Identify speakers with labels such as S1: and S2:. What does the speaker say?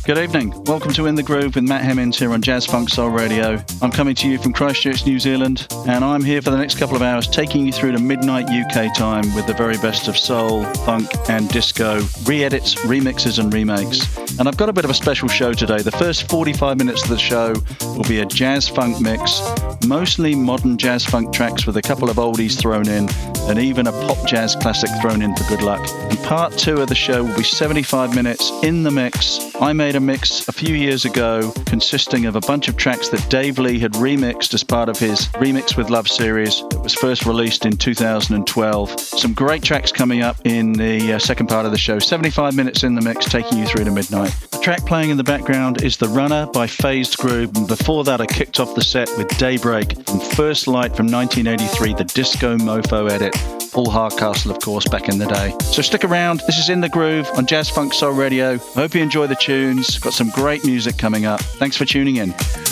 S1: Good evening. Welcome to In the Groove with Matt Hemmings here on Jazz Funk Soul Radio. I'm coming to you from Christchurch, New Zealand, and I'm here for the next couple of hours taking you through to midnight UK time with the very best of soul, funk and disco, re-edits, remixes and remakes. And I've got a bit of a special show today. The first 45 minutes of the show will be a jazz funk mix, mostly modern jazz funk tracks with a couple of oldies thrown in, and even a pop jazz classic thrown in for good luck. And part two of the show will be 75 minutes in the mix. I made a mix a few years ago consisting of a bunch of tracks that Dave Lee had remixed as part of his Remix with Love series that was first released in 2012. Some great tracks coming up in the second part of the show. 75 minutes in the mix, taking you through to midnight. The track playing in the background is The Runner by Phased Groove, and before that I kicked off the set with Daybreak from First Light from 1983, the Disco Mofo edit. Paul Hardcastle, of course, back in the day. So stick around. This is In the Groove on Jazz Funk Soul Radio. I hope you enjoy the tunes. Got some great music coming up. Thanks for tuning in.